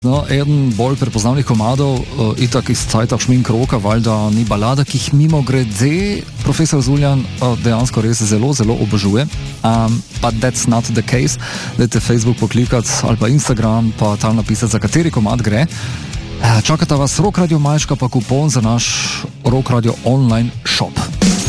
No, eden bolj prepoznavnih komadov, itak iz cajta Šmink roka, valjda ni balada, ki jih mimo grede profesor Zuljan dejansko res zelo, zelo obožuje. But that's not the case. Dajte Facebook poklikati ali pa Instagram, pa tam napisati, za kateri komad gre. Čakata vas Rock Radio Malčka, pa kupon za naš Rock Radio online shop.